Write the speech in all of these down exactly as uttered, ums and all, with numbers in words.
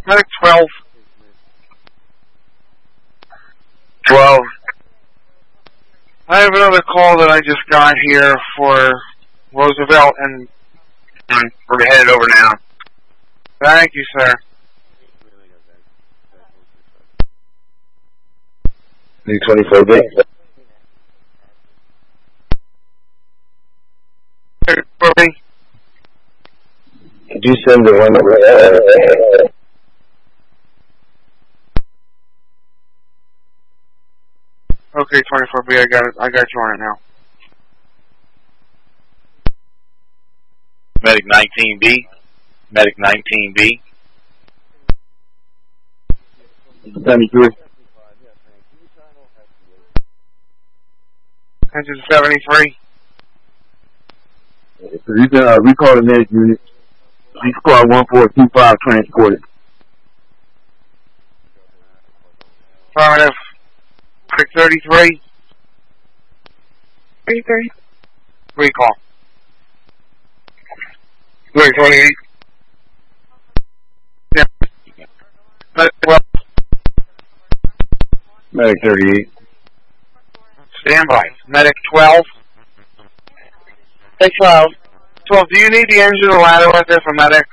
Medic twelve. twelve. I have another call that I just got here for Roosevelt, and We're headed over now. thank you, sir. D twenty-four B. Could you send the one over there? Okay, twenty-four B, I got it. I got you on it now. Medic nineteen B. Medic nineteen B. seventy-three. Engine seventy-three. So you can uh, recall the next unit. Police squad one four two five transported. Affirmative. Medic thirty-three. thirty-three. Recall. Medic twenty-eight. Yeah. Medic twelve. Medic thirty-eight. Stand by. Medic twelve. Medic twelve. twelve, do you need the engine or ladder right there for medics?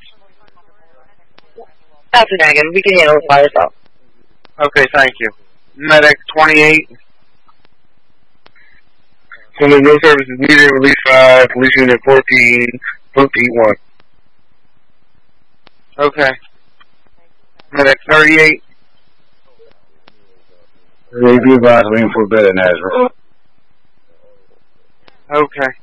That's a negative. We can handle it by yourself. Okay, thank you. Medic twenty-eight. So there's no services needed. Release five. Police unit fourteen. fourteen one. Okay. Medic thirty-eight. They be advised waiting for better Nazareth. Okay.